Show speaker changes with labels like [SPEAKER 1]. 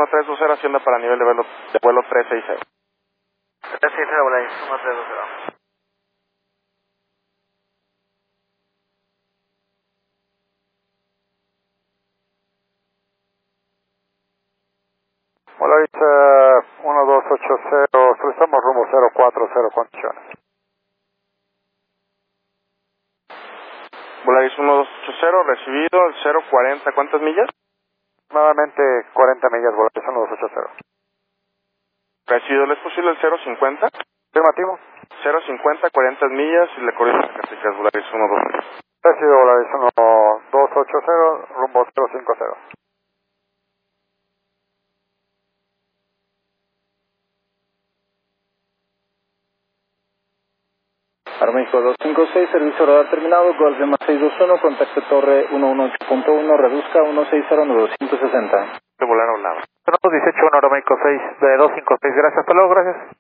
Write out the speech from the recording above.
[SPEAKER 1] 1320, hacienda para nivel de vuelo 360.
[SPEAKER 2] 360, Volaris 1320.
[SPEAKER 3] Volaris 1280, solicitamos rumbo 040, condiciones.
[SPEAKER 1] Volaris 1280, recibido, el 040, ¿cuántas millas?
[SPEAKER 3] Nuevamente 40 millas, Volaris 1280.
[SPEAKER 1] Recibido, ¿es posible el 050?
[SPEAKER 3] Afirmativo.
[SPEAKER 1] 050, 40 millas y le corrijo Zacatecas, Volaris 1280.
[SPEAKER 3] Recibido, Volaris 1280, rumbo 050.
[SPEAKER 4] Aeroméxico 256, servicio radar terminado, Golf de más 621, contacto torre 118.1, reduzca 160960.
[SPEAKER 1] De volar a un lado.
[SPEAKER 3] 18, Aeroméxico 6, de 256, gracias, hasta luego, gracias.